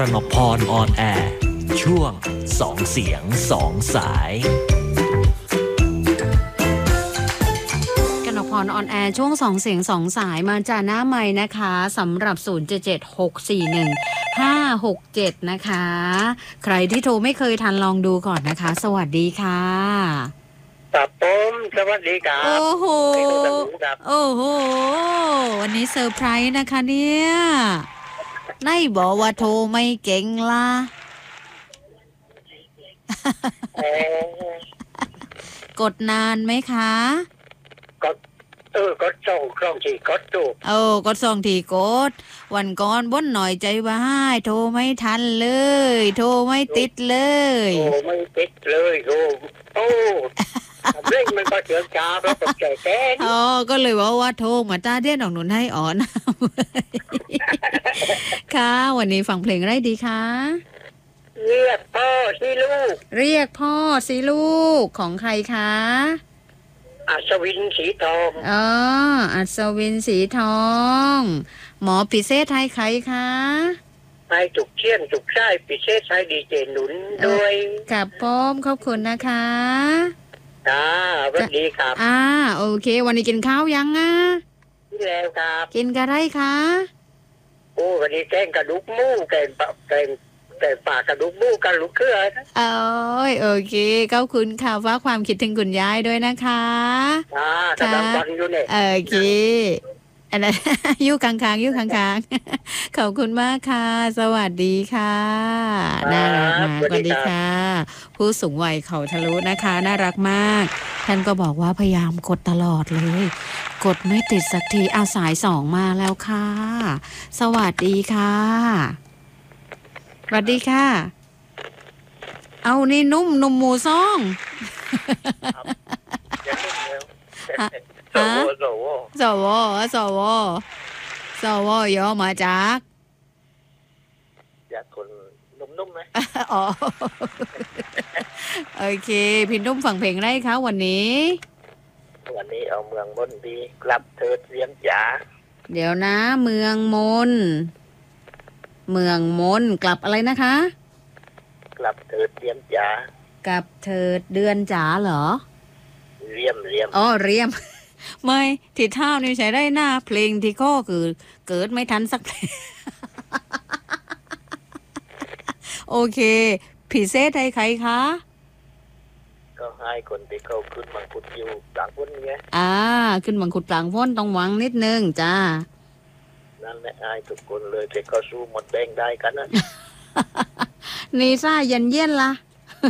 กนกพรออนแอร์ช่วงสองเสียงสองสายกนกพรออนแอร์ช่วง2เสียง2สายมาจากหน้าไมค์นะคะสำหรับ0776415567นะคะใครที่โทรไม่เคยทันลองดูก่อนนะคะสวัสดีค่ะครับผมสวัสดีครับโอ้โหครับโอ้โหวันนี้เซอร์ไพรส์นะคะเนี่ยไหนบอกว่าโทรไม่เก่งล่ะ กดนานไหมคะก็ส่งคล่องที่กดดูกดส่งทีกดวันก่อนบ่นหน่อยใจว่าให้โทรไม่ทันเลย โทรไม่ติดเลยโทรไม่ติดเลยโอ้เร่งมันก็เสือกจ้าแล้วก็แก่แก่ก็เลยว่าโทรมาตาเดียนของหนุนให้อ่อนค่ะวันนี้ฟังเพลงอะไรดีคะเรียกพ่อสิลูกเรียกพ่อสิลูกของใครคะอัศวินสีทองอัศวินสีทองหมอพิเศษให้ใครคะให้จุกเชี่ยนจุกไส้พิเศษให้ดีเจหนุนด้วยกับป้อมขอบคุณนะคะสวัสดีครับโอเควันนี้กินข้าวยังกินแล้วครับกินกระไรคะวันนี้แกงกระดูกหมูแกงปากกระดูกหมูกันลูกเครือโอเคขอบคุณค่ะว่าความคิดถึงคุณยายด้วยนะคะกำลังฟังอยู่เนี่ยโอเคอันนั้นยู่ค้างๆยู่ค้างๆขอบคุณมากค่ะสวัสดีค่ะน่ารักมากสวัสดีค่ะผู้สูงวัยเขาทะลุนะคะน่ารักมากท่านก็บอกว่าพยายามกดตลอดเลยกดไม่ติดสักทีสาย2มาแล้วค่ะสวัสดีค่ะสวัสดีค่ะเอานี่นุ่มหมูซ่องสวย่อมาจากคนนุ่มๆไหมโอเคพี่นุ่มฟังเพลงได้คะวันนี้เอาเมืองมนดีกลับเถิดเสียงจ๋าเดี๋ยวนะเมืองมนกลับอะไรนะคะกลับเถิดเรียมจ๋ากลับเถิดเดือนจ๋าเหรอเรียมเรียมไม่ที่เท่านี่ใช้ได้หน้าเพลงที่ก็คือเกิดไม่ทันสักเพลง โอเคพิเศษให้ใครคะก็ให้คนที่เขาขึ้นมังคุดอยู่กลางพ้นไงขึ้นมังคุดกลางพ้นต้องหวังนิดนึงจ้านั่นแหละให้ทุกคนเลยแต่ก็สู้หมดแดงได้กันนะนี่ซ่าเย็นล่ะ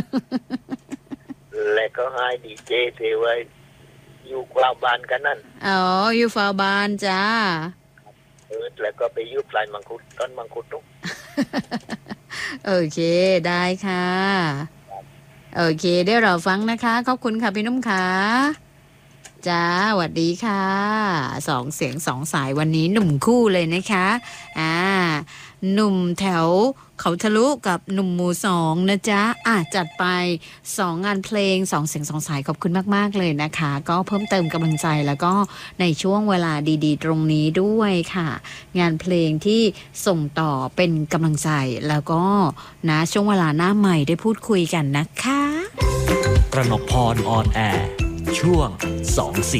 และก็ให้ดีเจเทไว้อยู่กลางบ้านกันนั่นอยู่ฝาบ้านจ้าแล้วก็ไปยุบปลายมังคุดต้นมังคุดทุกโอเคได้ค่ะโอเคเดี๋ยวเราฟังนะคะขอบคุณค่ะพี่นุ่มค่ะจ้าสวัสดีค่ะ2เสียง2สายวันนี้หนุ่มคู่เลยนะคะหนุ่มแถวเขาทะลุกับหนุ่มหมู่2นะจ๊ะจัดไป2งานเพลง2เสียง2สายขอบคุณมากๆเลยนะคะก็เพิ่มเติมกำลังใจแล้วก็ในช่วงเวลาดีๆตรงนี้ด้วยค่ะงานเพลงที่ส่งต่อเป็นกำลังใจแล้วก็นะช่วงเวลาหน้าใหม่ได้พูดคุยกันนะคะกนกพรออนแอร์ช่วง2เสี